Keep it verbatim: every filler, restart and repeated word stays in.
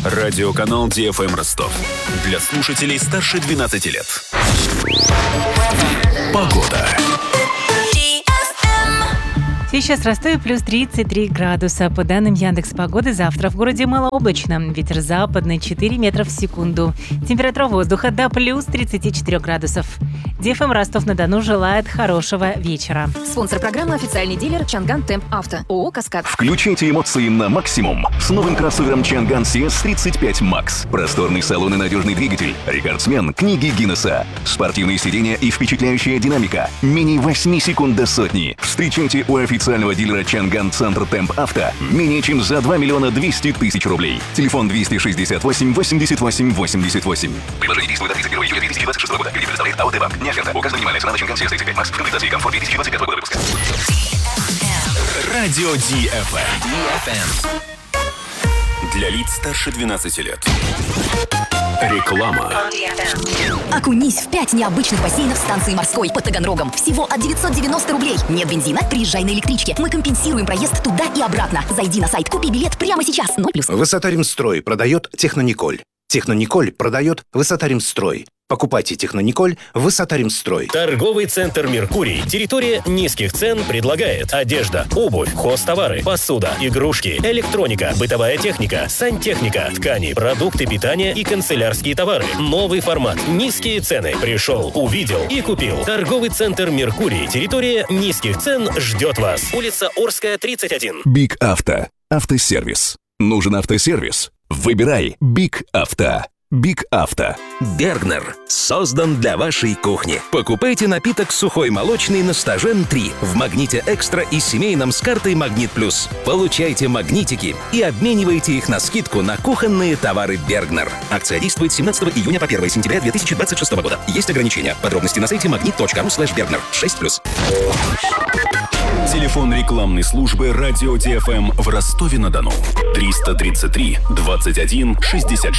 Радиоканал Ди Эф Эм Ростов. Для слушателей старше двенадцати лет. Погода. Сейчас в Ростове плюс тридцать три градуса. По данным Яндекс.Погоды, завтра в городе малооблачно. Ветер западный четыре метра в секунду. Температура воздуха до плюс тридцати четырёх градусов. Ди Эф Эм Ростов-на-Дону желает хорошего вечера. Спонсор программы — официальный дилер Чанган Темп Авто. ООО «Каскад». Включайте эмоции на максимум с новым кроссовером Чанган Си Эс тридцать пять Макс. Просторный салон и надежный двигатель. Рекордсмен книги Гиннесса. Спортивные сиденья и впечатляющая динамика. Менее восемь секунд до сотни. Встречайте у официального дилера Чанган Центр Темп Авто менее чем за два миллиона двести тысяч рублей. Телефон двести шестьдесят восемь восемьдесят восемь восемьдесят восемь. Предложение действует до тридцать первого июля две тысячи двадцать шестого года. Кредит предоставляет АО «Банк». Не оферта. Указана минимальная цена на Чанган Си Эс тридцать пять Макс в комплектации «Комфорт» две тысячи двадцать пятого года выпуска. Радио Ди Эф Эм. Для лиц старше двенадцати лет. Реклама. Окунись в пять необычных бассейнов станции Морской под Таганрогом. Всего от девятьсот девяносто рублей. Нет бензина? Приезжай на электричке. Мы компенсируем проезд туда и обратно. Зайди на сайт, купи билет прямо сейчас. ноль плюс. Высота-Ремстрой продает Технониколь. Технониколь продает Высота-Ремстрой. Покупайте Технониколь Высота-Ремстрой. Торговый центр «Меркурий». Территория низких цен предлагает одежда, обувь, хозтовары, посуда, игрушки, электроника, бытовая техника, сантехника, ткани, продукты питания и канцелярские товары. Новый формат. Низкие цены. Пришел, увидел и купил. Торговый центр «Меркурий». Территория низких цен ждет вас. Улица Орская, тридцать один. Биг Авто. Автосервис. Нужен автосервис? Выбирай Биг Авто. Биг Авто. Бергнер создан для вашей кухни. Покупайте напиток сухой молочный на Стажен три в Магните Экстра и семейном с картой Магнит Плюс. Получайте магнитики и обменивайте их на скидку на кухонные товары Бергнер. Акция действует с семнадцатого июня по первое сентября две тысячи двадцать шестого года. Есть ограничения. Подробности на сайте магнит точка ру слэш бергнер. шесть плюс. Телефон рекламной службы Радио Ди Эф Эм в Ростове-на-Дону. триста тридцать три двадцать один шестьдесят шесть.